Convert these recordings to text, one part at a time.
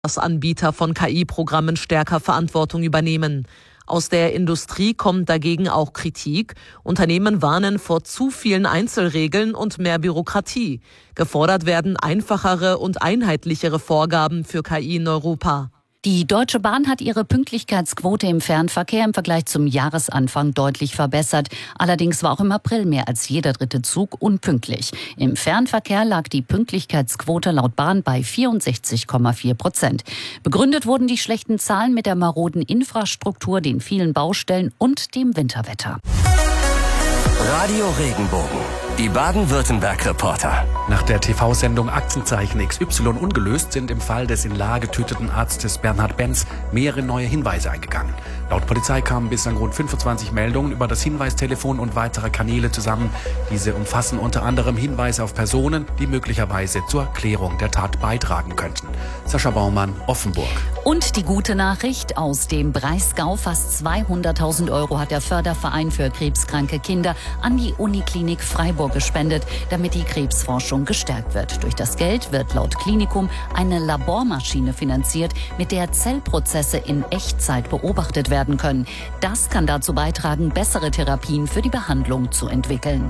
dass Anbieter von KI-Programmen stärker Verantwortung übernehmen. Aus der Industrie kommt dagegen auch Kritik. Unternehmen warnen vor zu vielen Einzelregeln und mehr Bürokratie. Gefordert werden einfachere und einheitlichere Vorgaben für KI in Europa. Die Deutsche Bahn hat ihre Pünktlichkeitsquote im Fernverkehr im Vergleich zum Jahresanfang deutlich verbessert. Allerdings war auch im April mehr als jeder dritte Zug unpünktlich. Im Fernverkehr lag die Pünktlichkeitsquote laut Bahn bei 64,4%. Begründet wurden die schlechten Zahlen mit der maroden Infrastruktur, den vielen Baustellen und dem Winterwetter. Radio Regenbogen, die Baden-Württemberg-Reporter. Nach der TV-Sendung Aktenzeichen XY ungelöst sind im Fall des in Lahr getöteten Arztes Bernhard Benz mehrere neue Hinweise eingegangen. Laut Polizei kamen bislang rund 25 Meldungen über das Hinweistelefon und weitere Kanäle zusammen. Diese umfassen unter anderem Hinweise auf Personen, die möglicherweise zur Klärung der Tat beitragen könnten. Sascha Baumann, Offenburg. Und die gute Nachricht aus dem Breisgau: fast 200.000 € hat der Förderverein für krebskranke Kinder an die Uniklinik Freiburg gespendet, damit die Krebsforschung gestärkt wird. Durch das Geld wird laut Klinikum eine Labormaschine finanziert, mit der Zellprozesse in Echtzeit beobachtet werden können. Das kann dazu beitragen, bessere Therapien für die Behandlung zu entwickeln.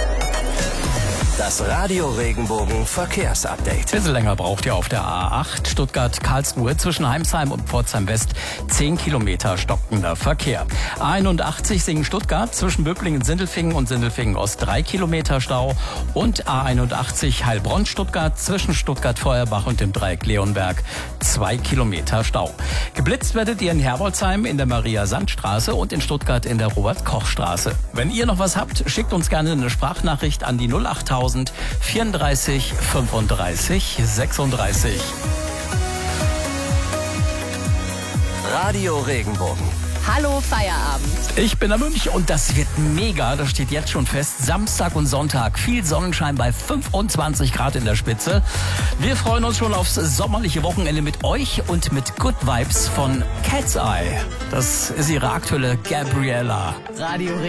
Das Radio Regenbogen Verkehrsupdate. Ein bisschen länger braucht ihr auf der A8 Stuttgart-Karlsruhe zwischen Heimsheim und Pforzheim West. 10 Kilometer stockender Verkehr. A81 Singen-Stuttgart zwischen Böblingen-Sindelfingen und Sindelfingen-Ost 3 Kilometer Stau. Und A81 Heilbronn-Stuttgart zwischen Stuttgart-Feuerbach und dem Dreieck Leonberg 2 Kilometer Stau. Geblitzt werdet ihr in Herbolzheim in der Maria-Sand-Straße und in Stuttgart in der Robert-Koch-Straße. Wenn ihr noch was habt, schickt uns gerne eine Sprachnachricht an die 08000 34 35 36. Radio Regenbogen. Hallo Feierabend. Ich bin der Münch und das wird mega, das steht jetzt schon fest. Samstag und Sonntag, viel Sonnenschein bei 25 Grad in der Spitze. Wir freuen uns schon aufs sommerliche Wochenende mit euch und mit Good Vibes von Cat's Eye. Das ist ihre aktuelle Gabriella. Radio